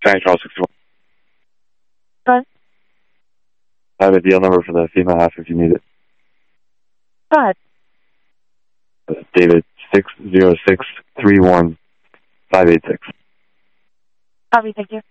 Giant Charles 61. Good. I have a deal number for the female half if you need it. Go ahead. David 60631 586. Copy, thank you.